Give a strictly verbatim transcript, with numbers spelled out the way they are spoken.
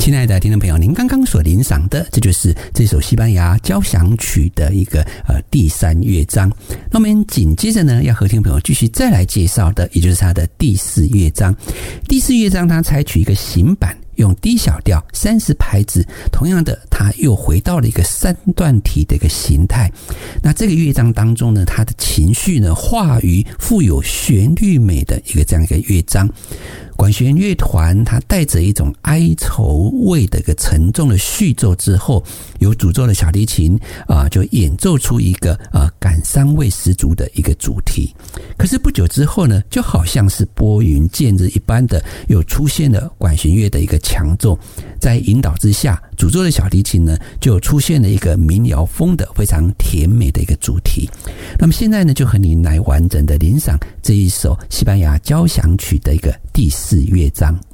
亲爱的听众朋友，您刚刚所聆赏的，这就是这首西班牙交响曲的一个呃第三乐章。那我们紧接着呢，要和听众朋友继续再来介绍的，也就是它的第四乐章。第四乐章它采取一个行板，用低小调三十拍子，同样的，它又回到了一个三段体的一个形态。那这个乐章当中呢，它的情绪呢化于富有旋律美的一个这样一个乐章。管弦乐团它带着一种哀愁味的一个沉重的序奏之后，由主奏的小提琴啊、呃、就演奏出一个呃感伤味十足的一个主题。可是不久之后呢，就好像是拨云见日一般的，又出现了管弦乐的一个强奏，在引导之下，主奏的小提琴呢就出现了一个民谣风的非常甜美的一个主题。那么现在呢，就和您来完整的聆赏这一首西班牙交响曲的一个第四乐章。